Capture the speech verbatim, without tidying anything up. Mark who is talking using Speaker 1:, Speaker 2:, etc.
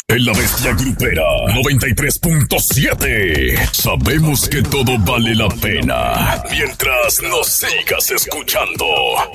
Speaker 1: En la Bestia Grupera noventa y tres punto siete. Sabemos que todo vale la pena mientras nos sigas escuchando.